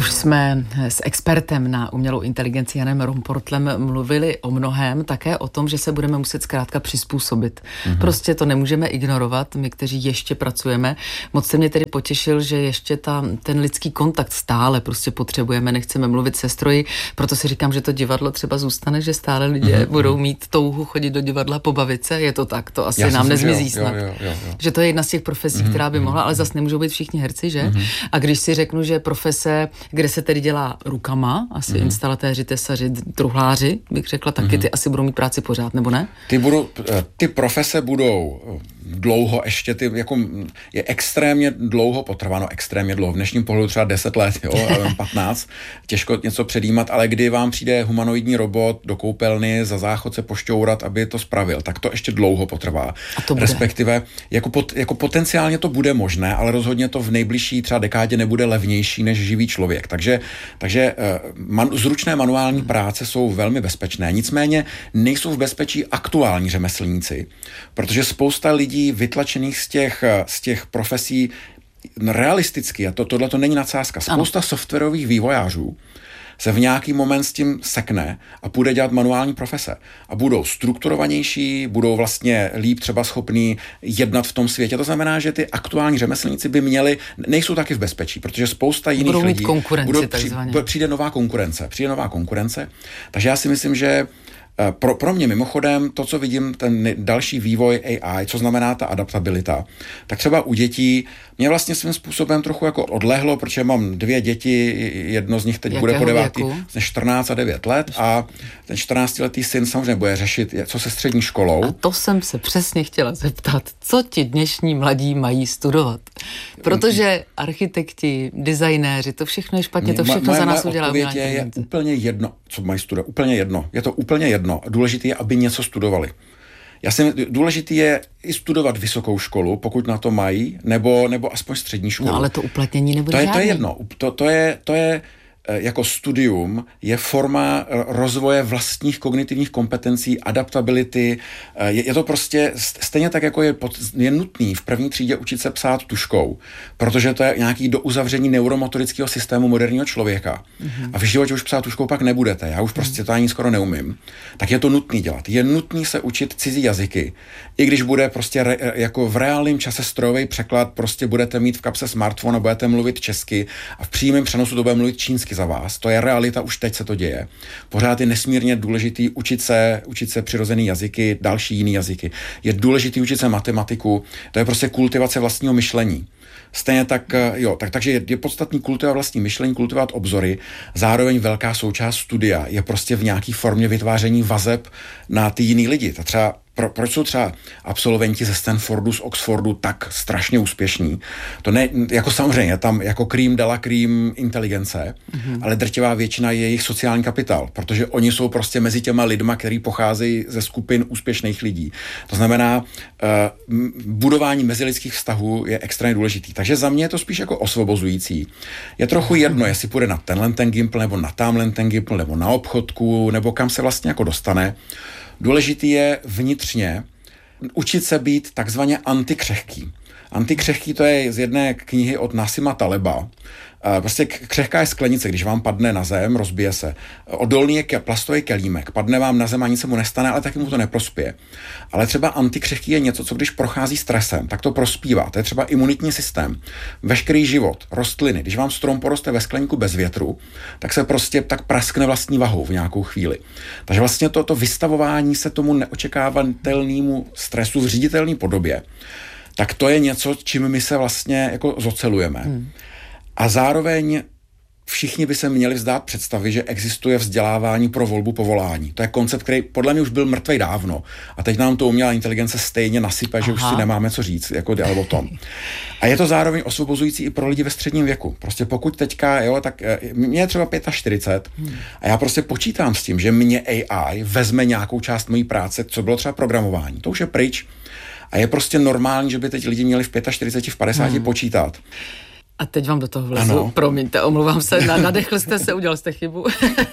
Už jsme s expertem na umělou inteligenci Janem Rumportlem mluvili o mnohém, také o tom, že se budeme muset zkrátka přizpůsobit. Prostě to nemůžeme ignorovat, my, kteří ještě pracujeme. Moc se mě tedy potěšil, že ještě ten lidský kontakt stále prostě potřebujeme, nechceme mluvit se stroji, proto si říkám, že to divadlo třeba zůstane, že stále lidé budou mít touhu chodit do divadla, pobavit se, je to tak, to asi nám nezmizí snad. Jo. Že to je jedna z těch profesí, která by mohla, ale zase nemůžou být všichni herci, že? A když si řeknu, že profese, kde se tedy dělá rukama, asi instalatéři, tesaři, truhláři, bych řekla, taky ty asi budou mít práci pořád, nebo ne? Ty profese budou dlouho ještě, je extrémně dlouho potrváno, extrémně dlouho, v dnešním pohledu třeba 10 let, 15, těžko něco předjímat, ale kdy vám přijde humanoidní robot do koupelny za záchod se pošťourat, aby to spravil, tak to ještě dlouho potrvá. A to bude. Respektive, jako potenciálně to bude možné, ale rozhodně to v nejbližší třeba dekádě nebude levnější než živý člověk. Takže zručné manuální práce jsou velmi bezpečné, nicméně nejsou v bezpečí aktuální řemeslníci, protože spousta lidí vytlačených z těch profesí realisticky, a tohle to není nadsázka, spousta softwarových vývojářů se v nějaký moment s tím sekne a půjde dělat manuální profese. A budou strukturovanější, budou vlastně líp třeba schopní jednat v tom světě. To znamená, že ty aktuální řemeslníci by nejsou taky v bezpečí, protože spousta jiných budou lidí... Přijde nová konkurence. Takže já si myslím, že pro mě mimochodem to, co vidím, ten další vývoj AI, co znamená ta adaptabilita, tak třeba u dětí mě vlastně svým způsobem trochu jako odlehlo, protože mám 2 děti, jedno z nich teď bude po 9, 14 a 9 let a ten 14letý syn samozřejmě bude řešit, co se střední školou. A to jsem se přesně chtěla zeptat, co ti dnešní mladí mají studovat? Protože architekti, designéři, to všechno je špatně, to všechno za nás udělá umělá inteligence. Je úplně jedno, co mají studovat, úplně jedno. Je to úplně jedno. Důležité je, aby něco studovali. Důležitý je i studovat vysokou školu, pokud na to mají, nebo aspoň střední školu. No ale to uplatnění nebude žádný. To je jedno. To je jako studium je forma rozvoje vlastních kognitivních kompetencí, adaptability. Je to prostě stejně tak, jako je nutný v první třídě učit se psát tužkou, protože to je nějaký do uzavření neuromotorického systému moderního člověka. A v životě už psát tužkou pak nebudete. Já už prostě to ani skoro neumím. Tak je to nutný dělat. Je nutný se učit cizí jazyky. I když bude prostě jako v reálném čase strojový překlad, prostě budete mít v kapse smartphone a budete mluvit česky a v přímém přenosu to bude mluvit čínsky za vás. To je realita, už teď se to děje. Pořád je nesmírně důležitý učit se přirozený jazyky, další jiný jazyky. Je důležitý učit se matematiku, to je prostě kultivace vlastního myšlení. Stejně tak, takže je podstatný kultivovat vlastní myšlení, kultivovat obzory, zároveň velká součást studia je prostě v nějaký formě vytváření vazeb na ty jiný lidi. Proč jsou třeba absolventi ze Stanfordu, z Oxfordu tak strašně úspěšní? To ne, jako samozřejmě, tam jako cream dala cream inteligence, ale drtivá většina je jejich sociální kapitál, protože oni jsou prostě mezi těma lidma, který pocházejí ze skupin úspěšných lidí. To znamená, budování mezilidských vztahů je extrémně důležitý. Takže za mě je to spíš jako osvobozující. Je trochu jedno, jestli půjde na tenhle ten gimpl, nebo na tamhle ten gimpl, nebo na obchodku, nebo kam se vlastně jako dostane. Důležitý je vnitřně učit se být takzvaně antikřehký. Antikřehký to je z jedné knihy od Nassima Taleba. Prostě křehká je sklenice, když vám padne na zem, rozbije se. Odolný je plastový kelímek, padne vám na zem a nic se mu nestane, ale taky mu to neprospěje. Ale třeba antikřehký je něco, co když prochází stresem, tak to prospívá. To je třeba imunitní systém. Veškerý život, rostliny, když vám strom poroste ve skleníku bez větru, tak se prostě tak praskne vlastní vahou v nějakou chvíli. Takže vlastně to vystavování se tomu neočekávatelnému stresu v říditelné podobě, tak to je něco, čím my se vlastně jako zocelujeme. A zároveň všichni by se měli vzdát představy, že existuje vzdělávání pro volbu povolání. To je koncept, který podle mě už byl mrtvej dávno. A teď nám to umělá inteligence stejně nasype, že už si nemáme co říct, jako jde o tom. A je to zároveň osvobozující i pro lidi ve středním věku. Prostě pokud teďka, tak mě je třeba 45 a já prostě počítám s tím, že mě AI vezme nějakou část mojí práce, co bylo třeba programování. To už je pryč. A je prostě normální, že by teď lidi měli v 45, v 50 počítat. A teď vám do toho vlezu. Ano. Promiňte, omlouvám se, nadechl jste se, udělal jste chybu.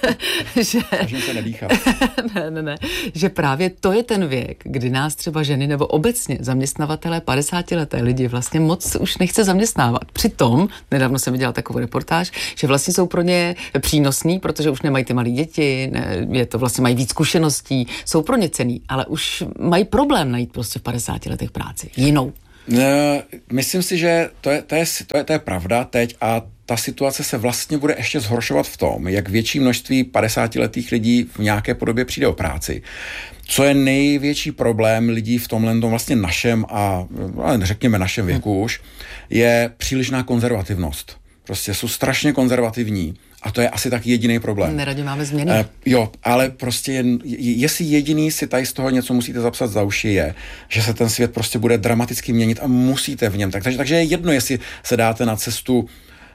Snažím se nedýchat. Ne. Že právě to je ten věk, kdy nás třeba ženy nebo obecně zaměstnavatelé 50leté lidi vlastně moc už nechce zaměstnávat. Přitom, nedávno jsem viděla takovou reportáž, že vlastně jsou pro ně přínosní, protože už nemají ty malé děti, je to vlastně mají víc zkušeností, jsou pro ně cenný, ale už mají problém najít prostě v 50 letech práci. Jinou. Myslím si, že to je pravda teď a ta situace se vlastně bude ještě zhoršovat v tom, jak větší množství 50letých lidí v nějaké podobě přijde o práci. Co je největší problém lidí v tomhle vlastně našem a řekněme našem věku už, je přílišná konzervativnost. Prostě jsou strašně konzervativní. A to je asi tak jediný problém. Neradi máme změny. Jo, ale prostě jestli jediný si tady z toho něco musíte zapsat za uši je, že se ten svět prostě bude dramaticky měnit a musíte v něm. Takže je jedno, jestli se dáte na cestu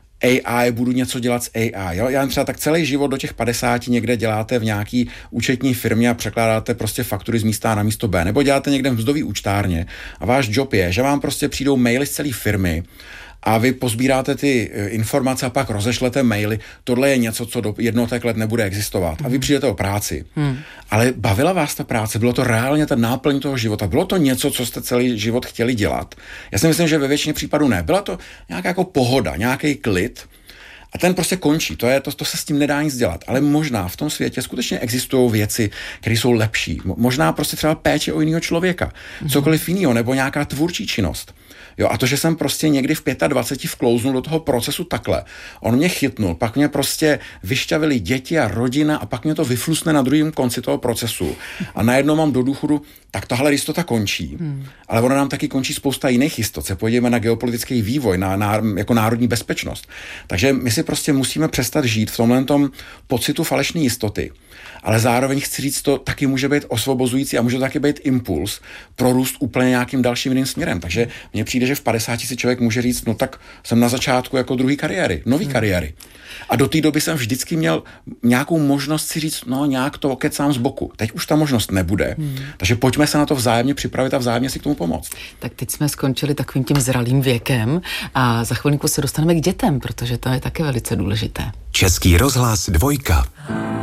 AI, budu něco dělat s AI. Jo? Já třeba tak celý život do těch 50 někde děláte v nějaký účetní firmě a překládáte prostě faktury z místa A na místo B. Nebo děláte někde v mzdový účtárně a váš job je, že vám prostě přijdou maily z celé firmy a vy pozbíráte ty informace a pak rozešlete maily. Tohle je něco, co do jednotek let nebude existovat. A vy přijdete o práci. Ale bavila vás ta práce? Bylo to reálně ta náplň toho života? Bylo to něco, co jste celý život chtěli dělat? Já si myslím, že ve většině případů ne. Byla to nějaká jako pohoda, nějaký klid. A ten prostě končí. To se s tím nedá nic dělat. Ale možná v tom světě skutečně existují věci, které jsou lepší. Možná prostě třeba péče o jiného člověka. Cokoliv jiného, nebo nějaká tvůrčí činnost. Jo, a to, že jsem prostě někdy v 25 vklouznul do toho procesu takhle. On mě chytnul, pak mě prostě vyšťavili děti a rodina a pak mě to vyflusne na druhém konci toho procesu. A najednou mám do důchodu, tak tahle jistota končí. Ale ona nám taky končí spousta jiných jistot. Se podívejme na geopolitický vývoj, jako národní bezpečnost. Takže my si prostě musíme přestat žít v tomhletom pocitu falešné jistoty. Ale zároveň chci říct, to taky může být osvobozující a může to taky být impuls pro růst úplně nějakým dalším jiným směrem. Takže mně přijde, že v 50 si člověk může říct, no tak jsem na začátku jako druhý kariéry, nový kariéry. A do té doby jsem vždycky měl nějakou možnost si říct, no nějak to okecám z boku. Teď už ta možnost nebude. Takže pojďme se na to vzájemně připravit a vzájemně si k tomu pomoct. Tak teď jsme skončili takovým tím zralým věkem a za chvilinku se dostaneme k dětem, protože to je také velice důležité. Český rozhlas 2.